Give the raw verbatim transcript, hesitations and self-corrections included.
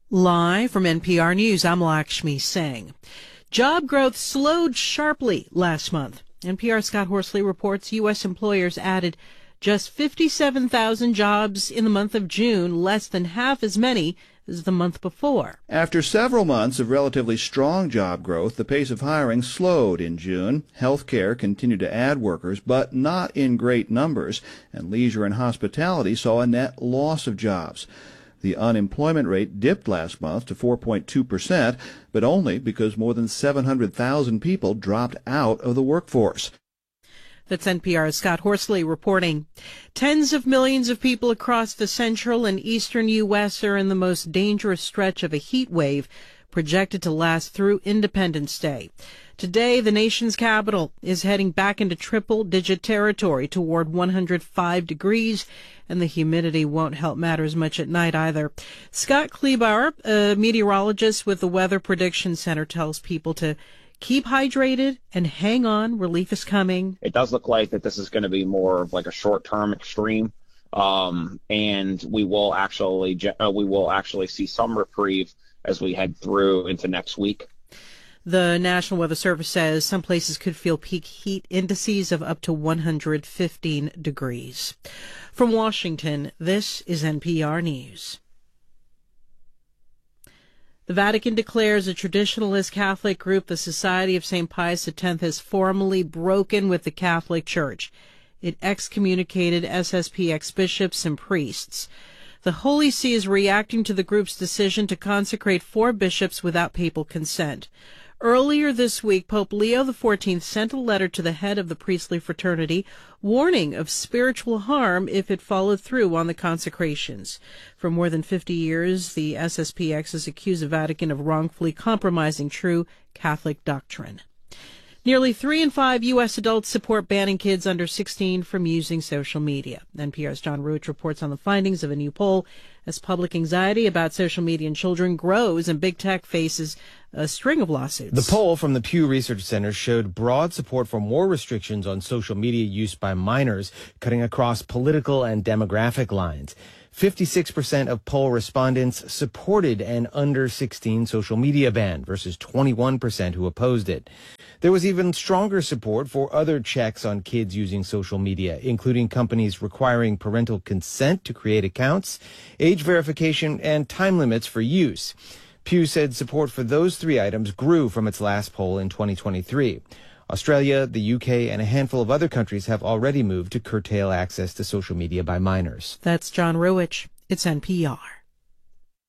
Live from N P R News, I'm Lakshmi Singh. Job growth slowed sharply last month. N P R's Scott Horsley reports U S employers added just fifty-seven thousand jobs in the month of June, less than half as many as the month before. After several months of relatively strong job growth, the pace of hiring slowed in June. Healthcare continued to add workers, but not in great numbers, and leisure and hospitality saw a net loss of jobs. The unemployment rate dipped last month to four point two percent, but only because more than seven hundred thousand people dropped out of the workforce. That's N P R's Scott Horsley reporting. Tens of millions of people across the central and eastern U S are in the most dangerous stretch of a heat wave projected to last through Independence Day. Today, the nation's capital is heading back into triple-digit territory toward one hundred five degrees, and the humidity won't help matters much at night either. Scott Kleebauer, a meteorologist with the Weather Prediction Center, tells people to keep hydrated and hang on. Relief is coming. It does look like that this is going to be more of like a short-term extreme, um, and we will actually uh, we will actually see some reprieve as we head through into next week. The National Weather Service says some places could feel peak heat indices of up to one hundred fifteen degrees. From Washington, this is N P R News. The Vatican declares a traditionalist Catholic group, the Society of Saint Pius X, has formally broken with the Catholic Church. It excommunicated S S P X bishops and priests. The Holy See is reacting to the group's decision to consecrate four bishops without papal consent. Earlier this week, Pope Leo the fourteenth sent a letter to the head of the priestly fraternity warning of spiritual harm if it followed through on the consecrations. For more than fifty years, the S S P X has accused the Vatican of wrongfully compromising true Catholic doctrine. Nearly three in five U S adults support banning kids under sixteen from using social media. N P R's John Ruwitch reports on the findings of a new poll as public anxiety about social media and children grows and big tech faces a string of lawsuits. The poll from the Pew Research Center showed broad support for more restrictions on social media use by minors, cutting across political and demographic lines. fifty-six percent of poll respondents supported an under sixteen social media ban versus twenty-one percent who opposed it. There was even stronger support for other checks on kids using social media, including companies requiring parental consent to create accounts, age verification, and time limits for use. Pew said support for those three items grew from its last poll in twenty twenty-three. Australia, the U K, and a handful of other countries have already moved to curtail access to social media by minors. That's John Ruwitch. It's N P R.